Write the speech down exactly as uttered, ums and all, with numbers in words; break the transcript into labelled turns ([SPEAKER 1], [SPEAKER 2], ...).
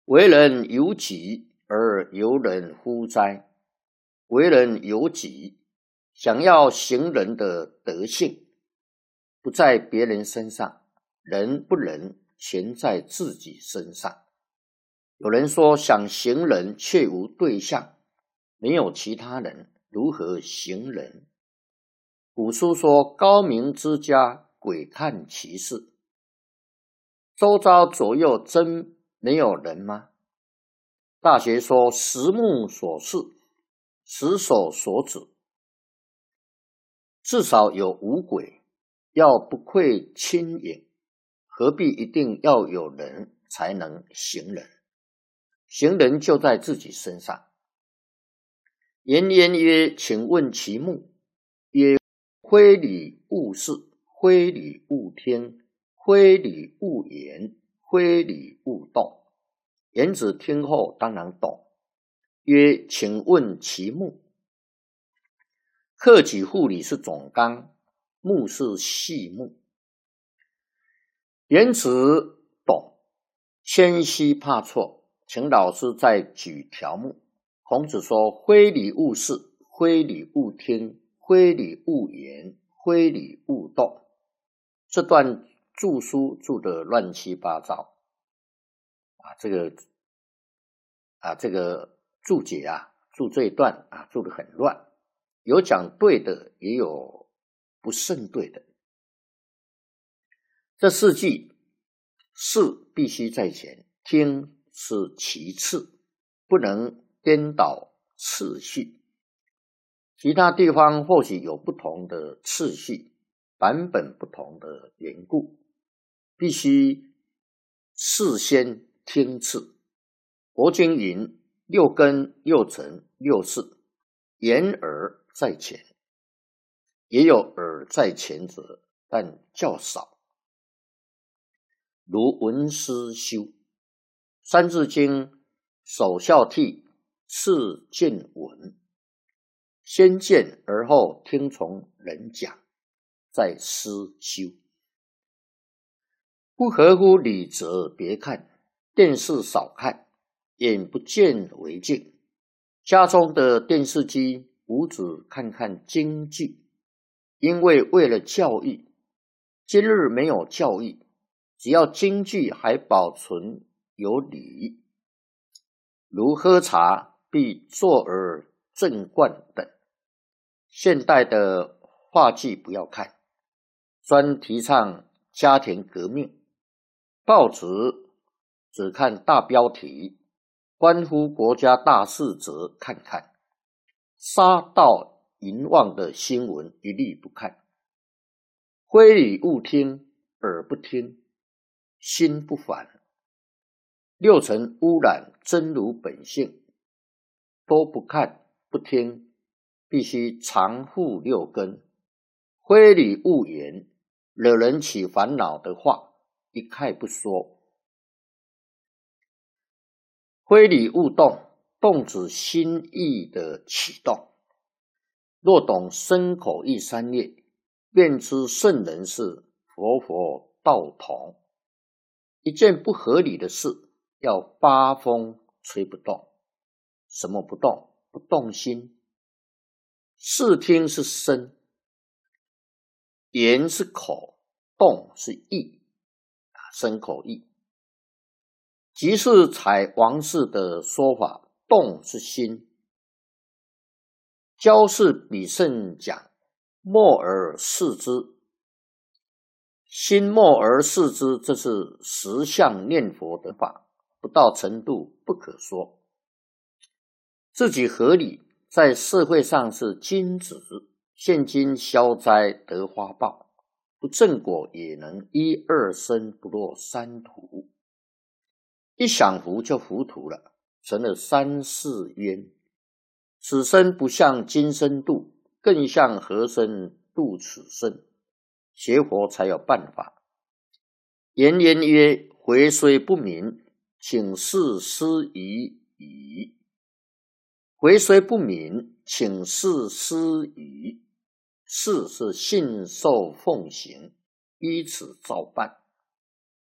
[SPEAKER 1] 为人由己而由人乎哉？为人由己，想要行人的德性，不在别人身上，人不能全在自己身上。有人说，想行人却无对象，没有其他人，如何行人？古书说，高明之家，鬼看其事。周遭左右真没有人吗？大学说，十目所视，十手所指，至少有五鬼，要不愧轻盈，何必一定要有人才能行人？行人就在自己身上。颜渊曰：请问其目。曰：非礼勿视，非礼勿听，非礼勿言，非礼勿动。颜子听后当然懂，曰：请问其目。克己复礼是总纲，目是细目。颜子懂，谦虚怕错，请老师再举条目。孔子说：非礼勿视，非礼勿听，非礼勿言，非礼勿动。这段注书注得乱七八糟啊，这个啊这个注解啊，注这一段啊，注得很乱，有讲对的，也有不甚对的。这四句，视必须在前，听是其次，不能颠倒次序。其他地方或许有不同的次序，版本不同的缘故，必须事先听次。国君云：六根、六尘、六识，眼耳在前，也有耳在前者，但较少。如文思修，三字经首孝悌，次见闻，先见而后听从人讲，再思修。不合乎礼则别看，电视少看，眼不见为净。家中的电视机无只看看京剧，因为为了教育。今日没有教育，只要京剧还保存有礼，如喝茶必坐而正冠等。现代的话剧不要看，专提倡家庭革命。报纸只看大标题，关乎国家大事则看看，杀盗淫妄的新闻一律不看。非礼勿听，耳不听，心不烦。六尘污染真如本性，都不看不听，必须常护六根。非礼勿言，惹人起烦恼的话一概不说。非礼勿动，动指心意的启动。若懂身口意三业，便知圣人是佛佛道同。一件不合理的事，要八风吹不动。什么不动？不动心。视听是身，言是口，动是意，身口意。即是采王氏的说法，动是心。焦氏比胜讲，默而视之。心默而视之，这是实相念佛的法，不到程度不可说。自己合理，在社会上是君子，现今消灾得花报，不正果也能一二生不落三途。一享福就糊涂了，成了三世冤。此生不向今生度，更向何生度此生？学佛才有办法。颜渊曰：回虽不明，请示师夷矣。回虽不明，请示师夷。事是信受奉行，依此照办。